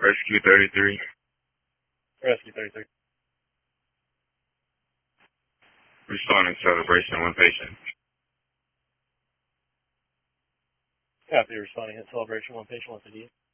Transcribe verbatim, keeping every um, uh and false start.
Rescue thirty-three. Rescue thirty-three. Responding celebration, one patient. Copy, responding at celebration, one patient, what's the need?